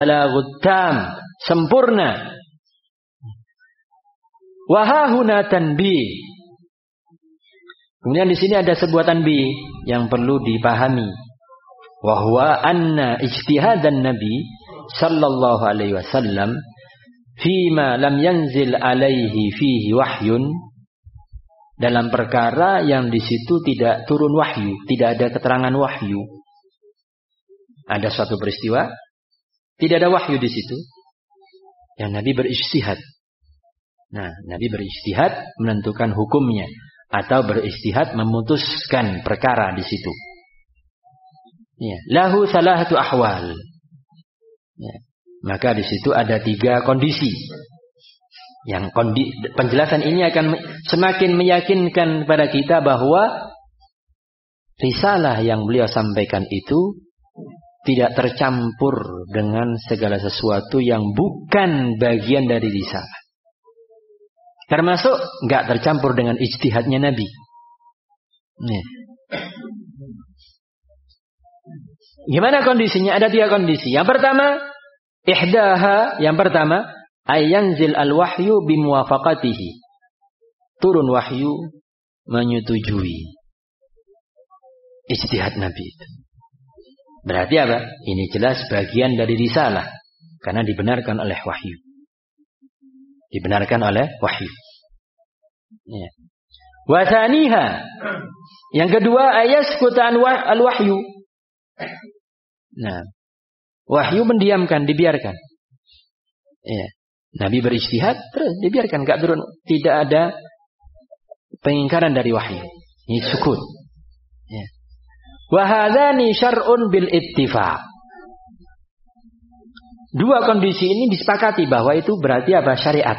balaghut tam, sempurna. Wa hahuna tanbih. Kemudian di sini ada sebuah tanbih yang perlu dipahami. Wa huwa anna ijtihadan Nabi sallallahu alaihi wasallam fima lam yanzil alaihi fihi wahyun, dalam perkara yang di situ tidak turun wahyu, tidak ada keterangan wahyu. Ada suatu peristiwa, tidak ada wahyu di situ, yang Nabi berijtihad. Nah, Nabi berijtihad menentukan hukumnya atau berijtihad memutuskan perkara di situ. Ya, lahu salahatu ahwal. Ya, maka di situ ada 3 kondisi. Yang penjelasan ini akan semakin meyakinkan kepada kita bahwa risalah yang beliau sampaikan itu tidak tercampur dengan segala sesuatu yang bukan bagian dari risalah. Termasuk enggak tercampur dengan ijtihadnya Nabi. Nih. Gimana kondisinya? Ada 3 kondisi. Yang pertama, yang pertama, ayanzil al-wahyu bimuwafaqatihi. Turun wahyu menyetujui ijtihad Nabi itu. Berarti apa? Ini jelas bagian dari risalah karena dibenarkan oleh wahyu. Dibenarkan oleh wahyu. Ya. Wa tsaniha. Yang kedua, ayaskutan al-wahyu. Nah, wahyu mendiamkan, dibiarkan. Ya. Nabi berijtihad, terus dibiarkan, enggak turun, tidak ada pengingkaran dari wahyu. Ini sukut. Ya. Wa hadzani syar'un bil ittifaq. 2 kondisi ini disepakati bahwa itu berarti apa? Syariat.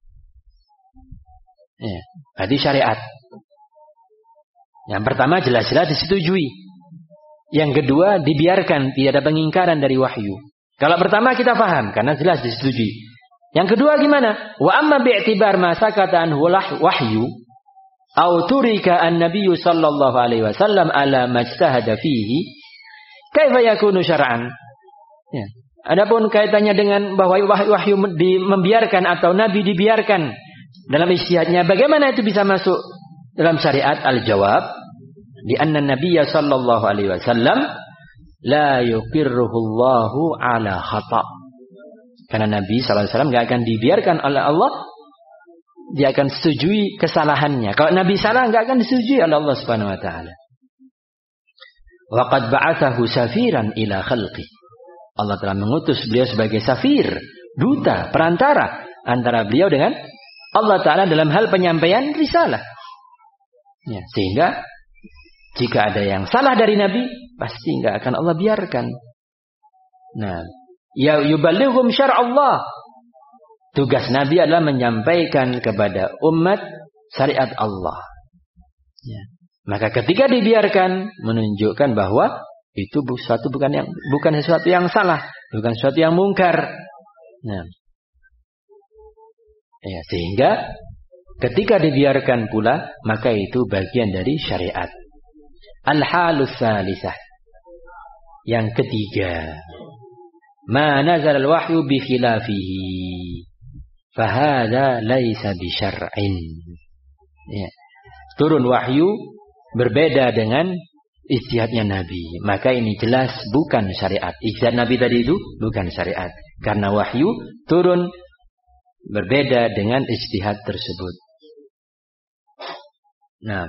Ya, berarti syariat. Yang pertama jelas-jelas disetujui. Yang kedua dibiarkan, tidak ada pengingkaran dari wahyu. Kalau pertama kita paham karena jelas disetujui. Yang kedua gimana? Wa amma bi'tibar ma sakata anhu wahyu au turika an-nabiy sallallahu alaihi wasallam ala majtahada fihi kaifa yakunu syar'an? Ya. Adapun kaitannya dengan bahwa wahyu membiarkan atau Nabi dibiarkan dalam ijtihadnya, bagaimana itu bisa masuk dalam syariat? Al-jawab, di anna Nabiyya sallallahu alaihi wasallam la yuqirruhu Allahu ala khata'. Karena Nabi sallallahu alaihi wasallam enggak akan dibiarkan oleh Allah, dia akan setujui kesalahannya. Kalau Nabi salah enggak akan disetujui oleh Allah Subhanahu wa taala. Wa qad ba'athahu safiran ila khalqi. Allah telah mengutus beliau sebagai safir, duta, perantara antara beliau dengan Allah Ta'ala dalam hal penyampaian risalah. Ya, sehingga jika ada yang salah dari Nabi, pasti enggak akan Allah biarkan. Nah, ya yuballighum syar'allah. Tugas Nabi adalah menyampaikan kepada umat syariat Allah. Ya. Maka ketika dibiarkan, menunjukkan bahwa itu bukan sesuatu yang salah, bukan sesuatu yang mungkar. Nah, ya, sehingga ketika dibiarkan pula, maka itu bagian dari syariat. Al-halus salisah. Yang ketiga, ma nazal al-wahyu bi khilafihi, fahada laisa bi syar'in. Ya. Turun wahyu berbeda dengan ijtihadnya Nabi, maka ini jelas bukan syariat. Ijtihad Nabi tadi itu bukan syariat, karena wahyu turun berbeda dengan ijtihad tersebut. Nah,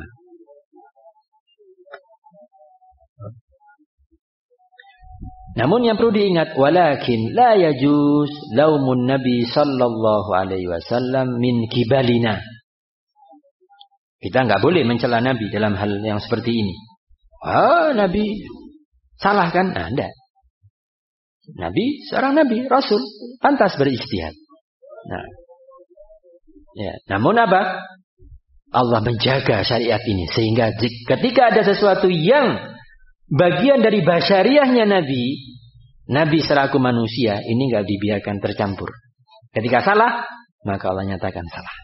namun yang perlu diingat, walakin la yajuz laumun Nabi sallallahu alaihi wasallam min kibalina. Kita enggak boleh mencela Nabi dalam hal yang seperti ini. Nabi salah kan? Nah, enggak. Nabi seorang nabi, rasul, pantas berijtihad. Nah, ya, namun apa? Allah menjaga syariat ini sehingga ketika ada sesuatu yang bagian dari basyariahnya Nabi selaku manusia ini enggak dibiarkan tercampur. Ketika salah, maka Allah nyatakan salah.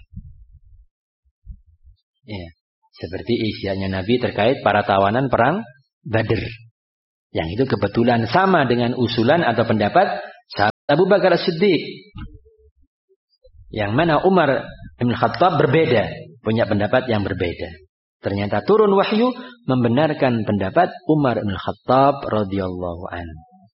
Ya. Seperti ijtihadnya Nabi terkait para tawanan perang Badr. Yang itu kebetulan sama dengan usulan atau pendapat Abu Bakar As-Siddiq. Yang mana Umar bin Khattab berbeda, punya pendapat yang berbeda. Ternyata turun wahyu membenarkan pendapat Umar bin Khattab radhiyallahu anhu.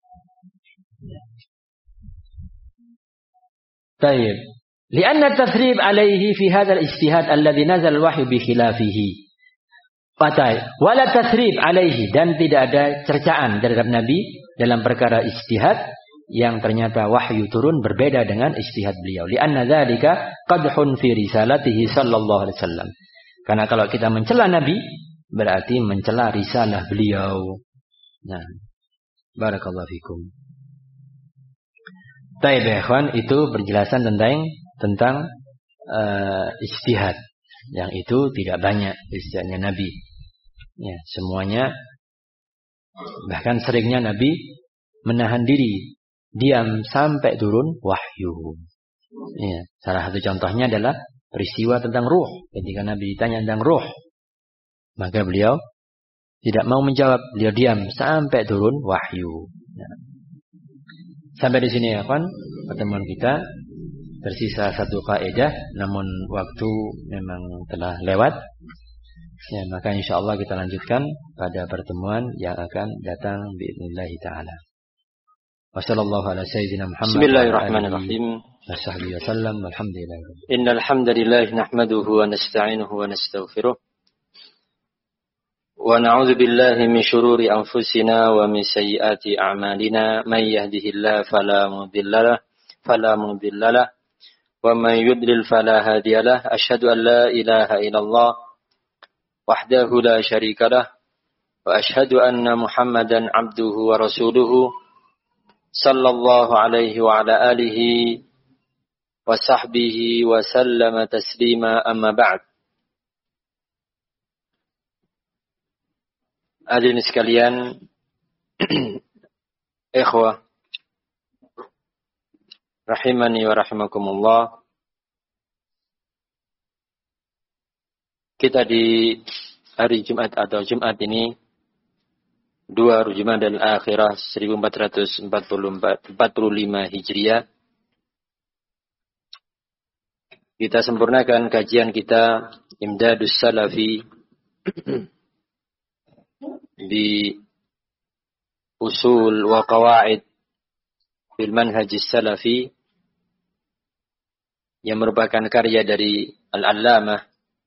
Baik. Lianna tathrib alaihi fi hadzal ijtihad alladhi nazal al-wahyu bi khilafihi. Wala tathrib alaihi, dan tidak ada cercaan terhadap Nabi dalam perkara ijtihad yang ternyata wahyu turun berbeda dengan ijtihad beliau. Lianna dzalika qadhun fi risalatihi sallallahu alaihi wasallam. Karena kalau kita mencela Nabi berarti mencela risalah beliau. Nah, barakallahu fikum. Baik ya ikhwan, itu penjelasan tentang ijtihad. Yang itu tidak banyak ijtihadnya Nabi. Ya, semuanya, bahkan seringnya Nabi menahan diri, diam sampai turun wahyu. Ya, salah satu contohnya adalah peristiwa tentang ruh. Ketika Nabi ditanya tentang ruh, maka beliau tidak mau menjawab, beliau diam sampai turun wahyu. Ya. Sampai di sini ya kawan, pertemuan kita. Tersisa satu kaidah, namun waktu memang telah lewat. Ya, maka insyaallah kita lanjutkan pada pertemuan yang akan datang biidznillah taala. Wassallallahu ala sayyidina Muhammad. Bismillahirrahmanirrahim. Wassallallahu wasallam walhamdulillah. Innal hamdalillah nahmaduhu wa nasta'inuhu wa nastaghfiruh. Wa na'udzu billahi min shururi anfusina wa min sayyiati a'malina. May yahdihillahu fala mudhillalah wa man yudlil fala hadiyalah. Asyhadu an la ilaha illallah wahdahu la syarikalah wa asyhadu anna Muhammadan abduhu wa rasuluhu sallallahu alaihi wa ala alihi wa sahbihi wa sallama taslima, amma ba'd. Hadirin sekalian, ikhwah rahimani wa rahimakumullah. Kita di hari Jumat atau Jumat ini 2 Jumadal Akhirah 1445 Hijriah. Kita sempurnakan kajian kita Imdadus Salafi di usul wa qawaid fil manhajis salafi, yang merupakan karya dari Al-Allamah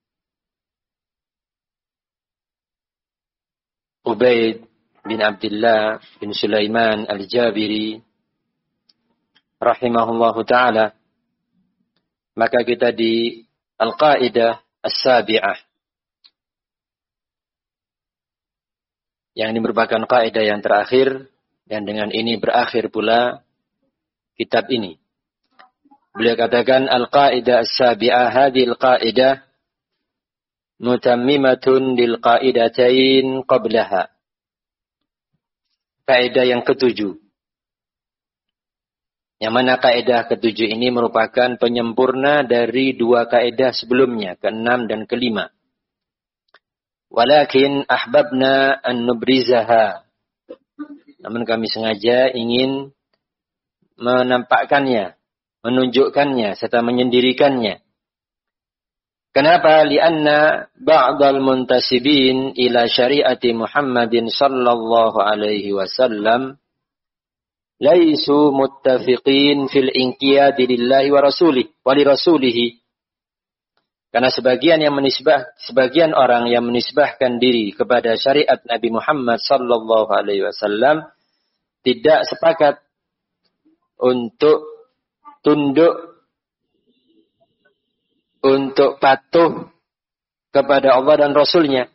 Ubaid bin Abdullah bin Sulaiman Al-Jabiri rahimahullahu ta'ala. Maka kita di Al-Qaidah As-Sabi'ah, yang ini merupakan kaidah yang terakhir, dan dengan ini berakhir pula kitab ini. Beliau katakan Al-Qaidah As-Sabi'ah, hadhihi al-qaidah mutammimatun lil qaidatain qablaha. Kaidah yang ketujuh, yang mana kaidah ketujuh ini merupakan penyempurna dari 2 kaidah sebelumnya, ke-6 dan ke-5. Walakin ahbabna an nubrizaha, namun kami sengaja ingin menampakkannya, menunjukkannya serta menyendirikannya. Kenapa? Lianna ba'dal muntasibin ila syariati Muhammadin sallallahu alaihi wasallam laisu muttafiqin fil inqiyadi lillahi wa rasulih wa li rasulih. Karena sebagian orang yang menisbahkan diri kepada syariat Nabi Muhammad sallallahu alaihi wasallam tidak sepakat untuk tunduk, untuk patuh kepada Allah dan Rasulnya.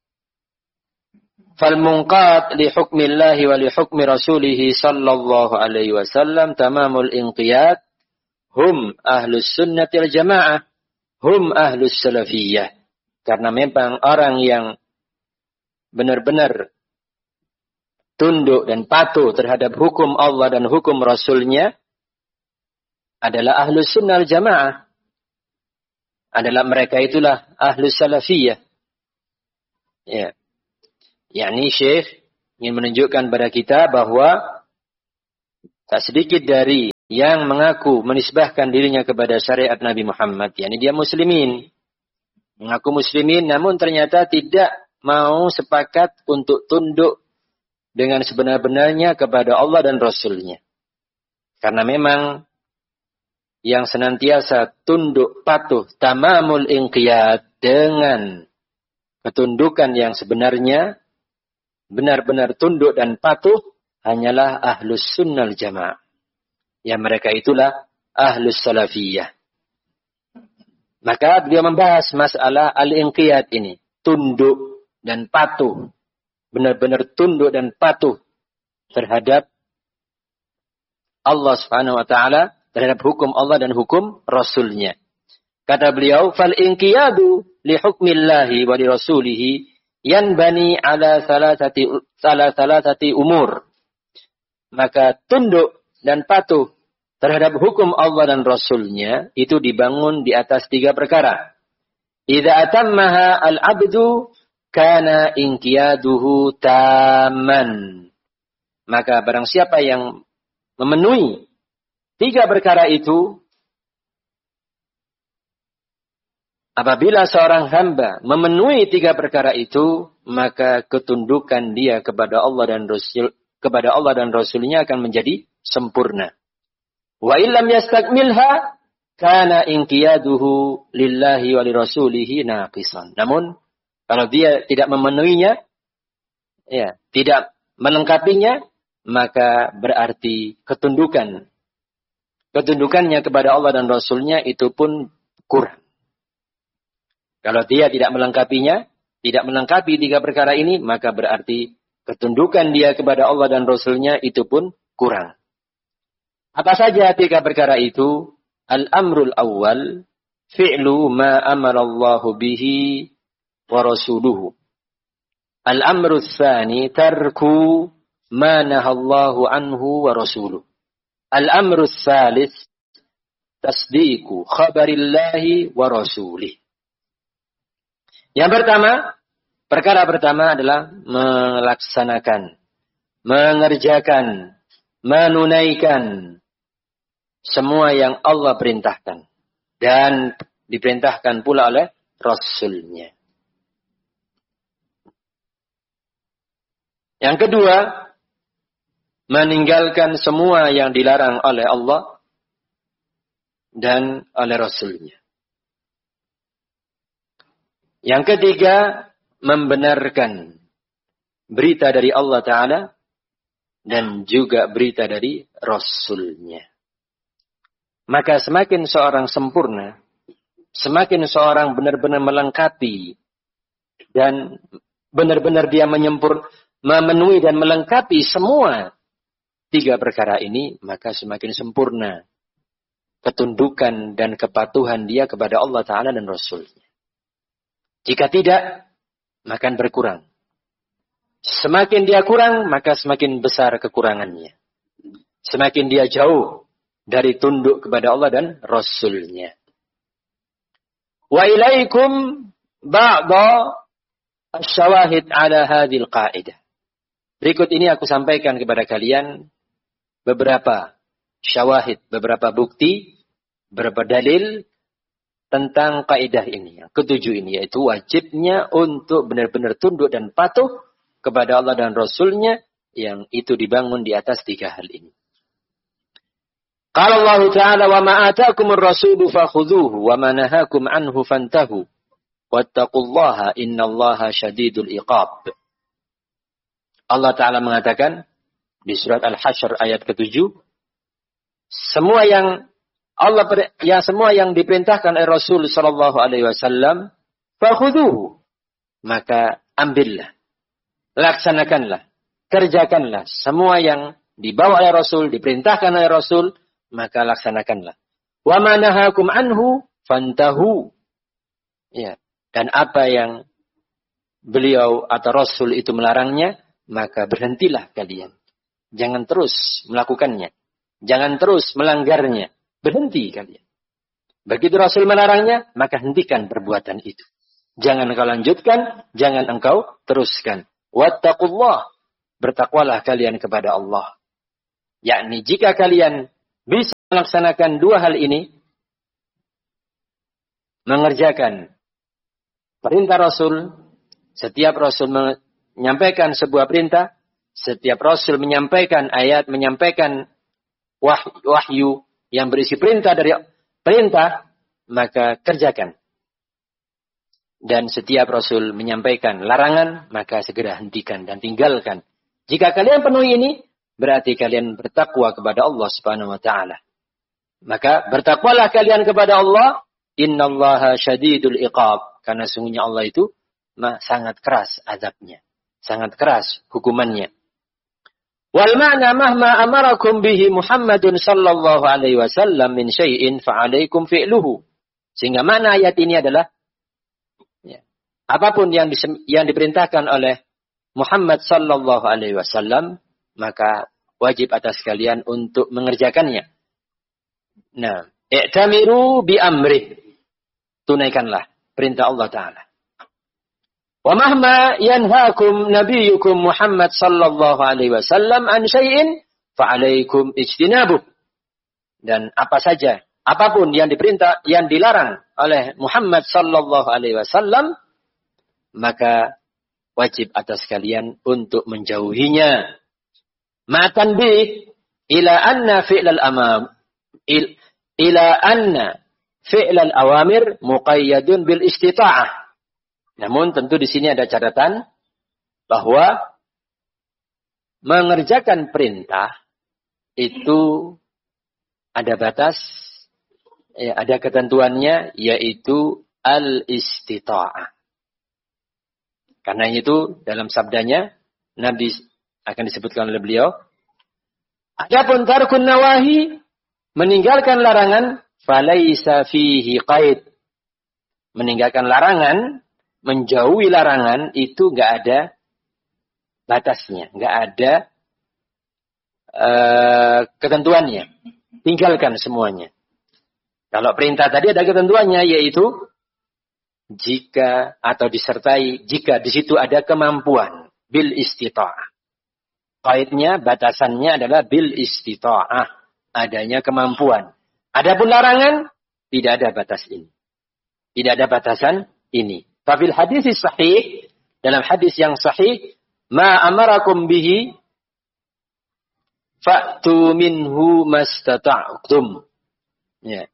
Fal munqad li hukmillahi wa li hukmi rasulih sallallahu alaihi wasallam tamamul inqiyad hum ahlus sunnati wal jamaah, hum ahlus salafiyah. Karena memang orang yang benar-benar tunduk dan patuh terhadap hukum Allah dan hukum Rasulnya adalah ahlus sunnah wal jamaah. Adalah mereka itulah ahlus salafiyah. Ya. Yakni Syekh ingin menunjukkan pada kita bahwa tak sedikit dari yang mengaku menisbahkan dirinya kepada syariat Nabi Muhammad, yakni dia muslimin, mengaku muslimin namun ternyata tidak mau sepakat untuk tunduk dengan sebenar-benarnya kepada Allah dan Rasul-Nya. Karena memang yang senantiasa tunduk patuh tamamul inqiyad dengan ketundukan yang sebenarnya, benar-benar tunduk dan patuh, hanyalah ahlus sunnah jamaah. Yang mereka itulah ahlus salafiyah. Maka beliau membahas masalah al-inqiyad ini. Tunduk dan patuh. Benar-benar tunduk dan patuh terhadap Allah subhanahu wa ta'ala, terhadap hukum Allah dan hukum Rasulnya. Kata beliau, fal-inqiyadu li hukmillahi wa li rasulihi yanbani ala salasati umur. Maka tunduk dan patuh terhadap hukum Allah dan Rasulnya itu dibangun di atas 3 perkara. Idza atammaha al-abdu kana inqiyaduhu tamman. Maka barang siapa yang memenuhi 3 perkara itu, apabila seorang hamba memenuhi 3 perkara itu, maka ketundukan dia kepada Allah dan Rasulnya akan menjadi sempurna. Wa illam yastakmilha kana inqiyaduhu lillahi wa lirasulihi naqisan. Namun kalau dia tidak memenuhinya, ya, tidak melengkapinya, maka berarti ketundukannya kepada Allah dan Rasulnya itu pun kurang. Kalau dia tidak melengkapinya, tidak melengkapi 3 perkara ini, maka berarti ketundukan dia kepada Allah dan Rasulnya itu pun kurang. Apa saja 3 perkara itu? Al-amrul awal, fi'lu ma amarallahu bihi wa rasuluhu. Al-amrul tsani, tarku ma nahallahu anhu wa rasuluhu. Al-amrul tsalits, tasdiqu khabarillahi wa rasulih. Yang perkara pertama adalah melaksanakan, mengerjakan, menunaikan semua yang Allah perintahkan dan diperintahkan pula oleh Rasul-Nya. Yang kedua, meninggalkan semua yang dilarang oleh Allah dan oleh Rasul-Nya. Yang ketiga, membenarkan berita dari Allah Ta'ala dan juga berita dari Rasul-Nya. Maka semakin seorang sempurna, semakin seorang benar-benar melengkapi dan benar-benar dia memenuhi dan melengkapi semua 3 perkara ini, maka semakin sempurna ketundukan dan kepatuhan dia kepada Allah Ta'ala dan Rasul-Nya. Jika tidak, maka berkurang. Semakin dia kurang, maka semakin besar kekurangannya. Semakin dia jauh dari tunduk kepada Allah dan Rasul-Nya. Wa ilaikum ba'da asy-syawahid ala hadhil qa'idah. Berikut ini aku sampaikan kepada kalian beberapa syawahid, beberapa bukti, beberapa dalil tentang kaidah ini. Yang ketujuh ini, yaitu wajibnya untuk benar-benar tunduk dan patuh kepada Allah dan Rasul-Nya, yang itu dibangun di atas 3 hal ini. Qala Allah Ta'ala, wa ma ataakumur rasulu fakhudhuhu wa ma nahakum anhu fantahu wattaqullaha innallaha syadidul iqab. Allah Ta'ala mengatakan di surat Al-Hasyr ayat ke-7, semua yang diperintahkan oleh Rasul sallallahu alaihi wasallam, fakhudhuhu, maka ambillah, laksanakanlah, kerjakanlah semua yang dibawa oleh Rasul, diperintahkan oleh Rasul, maka laksanakanlah. Wa ma nahakum anhu fantahu. Ya, dan apa yang beliau atau Rasul itu melarangnya, maka berhentilah kalian. Jangan terus melakukannya. Jangan terus melanggarnya. Berhenti kalian. Begitu Rasul melarangnya, maka hentikan perbuatan itu. Jangan engkau lanjutkan, jangan engkau teruskan. Wattaqullah, bertakwalah kalian kepada Allah. Yakni jika kalian bisa melaksanakan dua hal ini, mengerjakan perintah Rasul, setiap Rasul menyampaikan sebuah perintah, setiap Rasul menyampaikan ayat, menyampaikan wahyu yang berisi perintah dari perintah, maka kerjakan. Dan setiap Rasul menyampaikan larangan, maka segera hentikan dan tinggalkan. Jika kalian penuhi ini, berarti kalian bertakwa kepada Allah Subhanahu wa taala. Maka bertakwalah kalian kepada Allah, innallaha syadidul iqab, karena sungguhnya Allah itu sangat keras azabnya, sangat keras hukumannya. Wal ma'na mahma amarakum bihi Muhammadun sallallahu alaihi wasallam min syai'in fa alaikum fi'luhu. Sehingga makna ayat ini adalah apapun yang diperintahkan oleh Muhammad sallallahu alaihi wasallam, maka wajib atas kalian untuk mengerjakannya. Nah, i'tamiru bi amri. Tunaikanlah perintah Allah Ta'ala. Wa mahma yanhaakum nabiyyukum Muhammad sallallahu alaihi wasallam an syai'in fa alaikum ijtinabuh. Dan apa saja, apapun yang dilarang oleh Muhammad sallallahu alaihi wasallam, maka wajib atas kalian untuk menjauhinya. Ma'tan bi ila anna fi'lal amam ila anna fi'lal awamir muqayyadun bil istita'ah. Namun tentu di sini ada catatan bahwa mengerjakan perintah itu ada batas, ada ketentuannya, yaitu al-istita'ah. Karena itu dalam sabdanya Nabi akan disebutkan oleh beliau, adapun tarkun nawahi, meninggalkan larangan, falaisa fihi qaid. Meninggalkan larangan, menjauhi larangan itu enggak ada batasnya, enggak ada ketentuannya. Tinggalkan semuanya. Kalau perintah tadi ada ketentuannya, yaitu jika atau disertai jika di situ ada kemampuan, bil istita'ah. Qaidnya, batasannya adalah bil istita'ah, adanya kemampuan. Adapun larangan tidak ada batas ini. Tidak ada batasan ini. Fafil hadis sahih, dalam hadis yang sahih, ma amarakum bihi fa'tu minhu mastata'tum. Ya.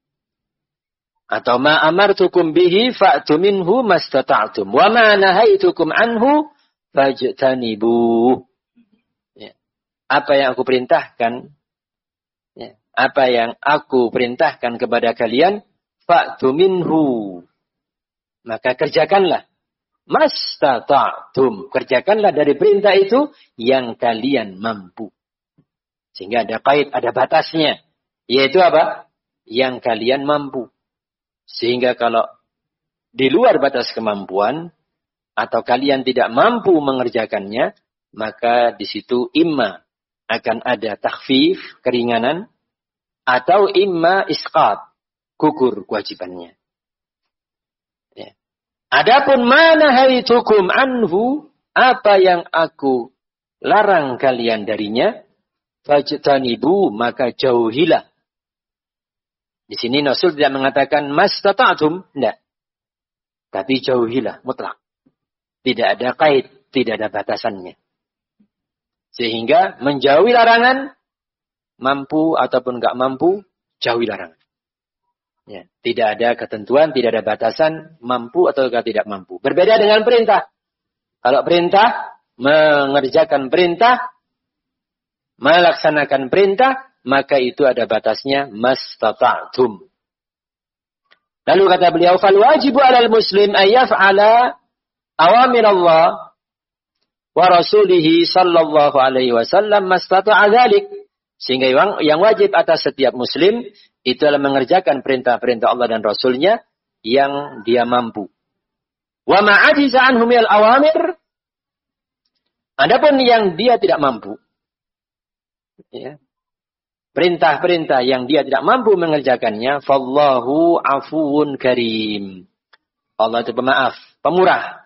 Atau ma amartukum bihi fa'tu minhu mastata'tum wa ma nahaitukum anhu fajtanibu. Ya. Apa yang aku perintahkan, ya, apa yang aku perintahkan kepada kalian, fa'tu minhu, maka kerjakanlah. Mastata'tum, kerjakanlah dari perintah itu yang kalian mampu. Sehingga ada qaid, ada batasnya, yaitu apa? Yang kalian mampu. Sehingga kalau di luar batas kemampuan atau kalian tidak mampu mengerjakannya, maka di situ imma akan ada takhfif, keringanan, atau imma isqat, gugur kewajibannya. Ya. Adapun ma nahaitukum anhu, apa yang aku larang kalian darinya, fajtanibu, maka jauhilah. Di sini Rasul tidak mengatakan mastata'tum, tidak. Tapi jauhilah, mutlak. Tidak ada qaid, tidak ada batasannya. Sehingga menjauhi larangan, mampu ataupun enggak mampu, jauhi larangan. Ya, tidak ada ketentuan, tidak ada batasan, mampu atau tidak mampu. Berbeda dengan perintah. Kalau perintah, mengerjakan perintah, melaksanakan perintah, maka itu ada batasnya, mastata'tum. Lalu kata beliau, fal wajibu 'alal muslim ay yaf'ala awamir Allah wa rasulih sallallahu alaihi wasallam mastata'a dzalik. Sehingga yang wajib atas setiap muslim itu adalah mengerjakan perintah-perintah Allah dan Rasulnya yang dia mampu. Wa ma'ajiza anhum al awamir, adapun yang dia tidak mampu, ya, perintah-perintah yang dia tidak mampu mengerjakannya, fallahu afuwun karim. Allah itu pemaaf, pemurah.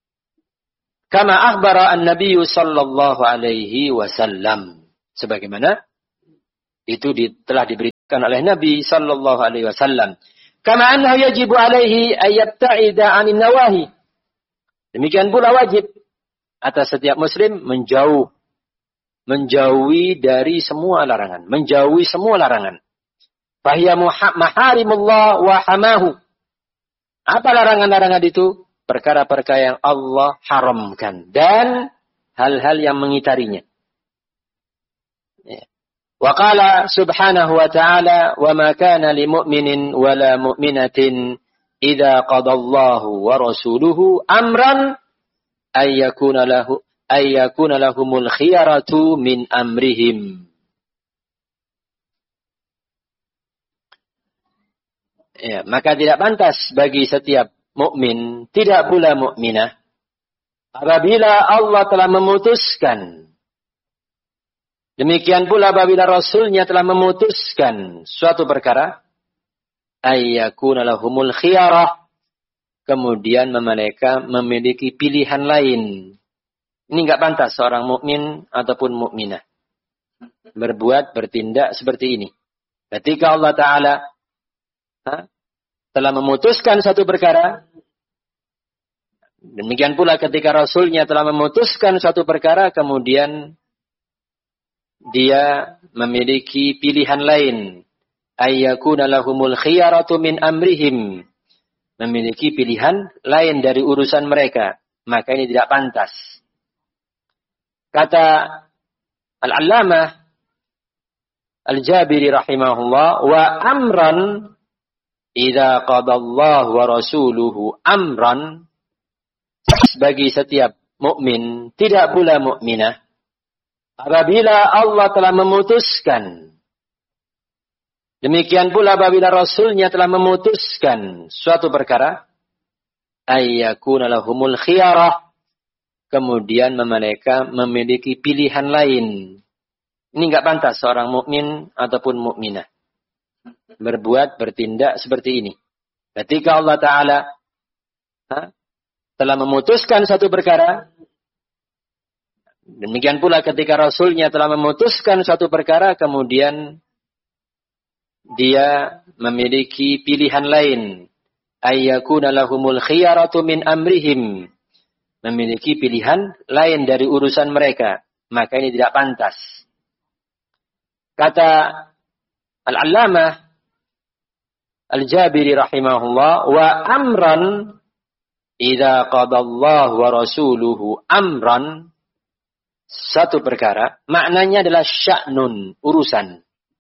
Kama akhbara an-nabiy sallallahu alaihi wasallam. Sebagaimana itu telah diberi dicontohkan oleh Nabi sallallahu alaihi wasallam. Kama annahu yajibu alaihi ay yabta'ida 'anil nawahi. Demikian pula wajib atas setiap muslim menjauhi dari semua larangan, menjauhi semua larangan. Fahiya maharimullah wa hamahu. Apa larangan-larangan itu? Perkara-perkara yang Allah haramkan dan hal-hal yang mengitarinya. Wa qala subhanahu wa ta'ala wa ma kana li mu'minin wa la mu'minatin idza qadallahu wa rasuluhu amran ay yakuna lahumul khiyaratu min amrihim. Ya, maka tidak pantas bagi setiap mukmin, tidak pula mukminah, apabila Allah telah memutuskan. Demikian pula apabila Rasulnya telah memutuskan suatu perkara, ayyakuna lahumul khiyarah, kemudian mereka memiliki pilihan lain. Ini enggak pantas seorang mukmin ataupun mukminah bertindak seperti ini. Ketika Allah Ta'ala telah memutuskan satu perkara, demikian pula ketika Rasulnya telah memutuskan satu perkara, kemudian dia memiliki pilihan lain. Ayyakuna lahumul khiyaratu min amrihim. Memiliki pilihan lain dari urusan mereka. Maka ini tidak pantas. Kata Al-Allamah Al-Jabiri rahimahullah, wa amran idza qadallahu wa rasuluhu amran, bagi setiap mukmin, tidak pula mukminah, apabila Allah telah memutuskan, demikian pula apabila Rasulnya telah memutuskan suatu perkara, ayyakuna lahumul khiyarah, kemudian mereka memiliki pilihan lain. Ini enggak pantas seorang mukmin ataupun mukminah bertindak seperti ini. Ketika Allah Ta'ala telah memutuskan satu perkara, demikian pula ketika Rasulnya telah memutuskan suatu perkara, kemudian dia memiliki pilihan lain. Ayyakuna lahumul khiyaratu min amrihim. Memiliki pilihan lain dari urusan mereka. Maka ini tidak pantas. Kata Al-Allamah Al-Jabiri rahimahullah, wa amran idza qadallahu wa rasuluhu amran, satu perkara, maknanya adalah sya'nun, urusan.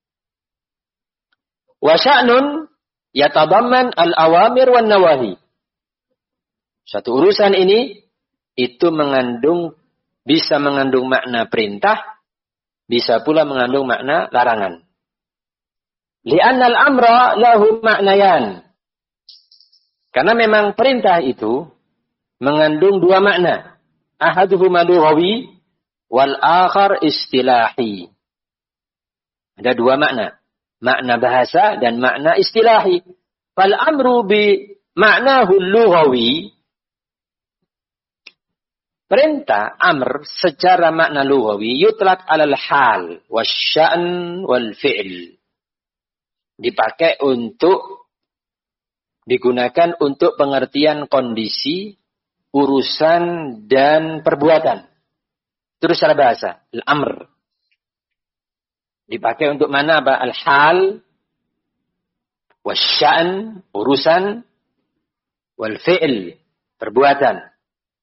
Wa sya'nun yatadamman al-awamir wan nawahi. Satu urusan ini itu bisa mengandung makna perintah, bisa pula mengandung makna larangan. Li'anna al-amra lahu ma'nayan. Karena memang perintah itu mengandung dua makna. Ahaduhuma lughawi wal akhar istilahi. Ada dua makna. Makna bahasa dan makna istilahi. Fal amru bi ma'nahu lughawi. Perintah, amr, secara makna lughawi, yutlaq alal hal, wasya'n wal fi'l. Digunakan untuk pengertian kondisi, urusan, dan perbuatan. Terus secara bahasa, al-amr. Dipakai untuk mana apa? Al-hal, wasya'n, urusan, wal fi'l, perbuatan.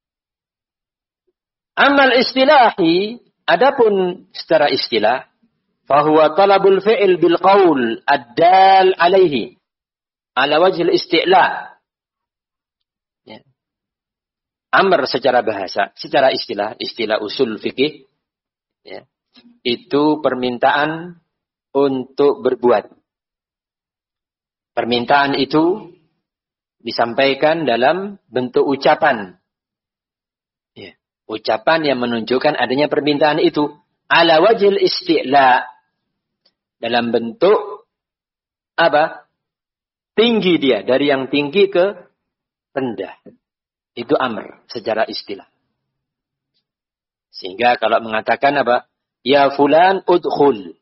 Amal istilahi, adapun secara istilah, fahuwa talabul fi'il bil qaul ad-dal alaihi ala wajhil isti'la. Ya. Amr secara bahasa, secara istilah usul fikih, ya, itu permintaan untuk berbuat. Permintaan itu disampaikan dalam bentuk ucapan. Ucapan yang menunjukkan adanya permintaan itu. Ala wajhil isti'la. Dalam bentuk apa? Tinggi dia. Dari yang tinggi ke rendah. Itu amr secara istilah. Sehingga kalau mengatakan apa? Ya fulan udkhul.